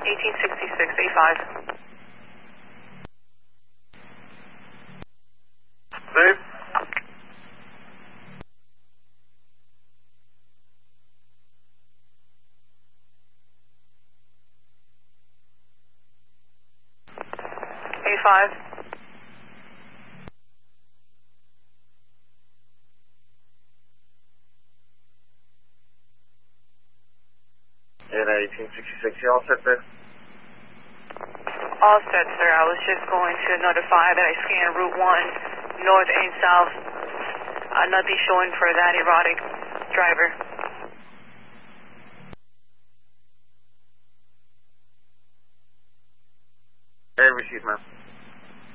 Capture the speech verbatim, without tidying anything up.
eighteen sixty-six, A five. Dave? A five. And eighteen sixty-six, you all set there? All set, sir. I was just going to notify that I scanned Route one, north and south. Uh, nothing showing for that erotic driver. Hey, received, ma'am.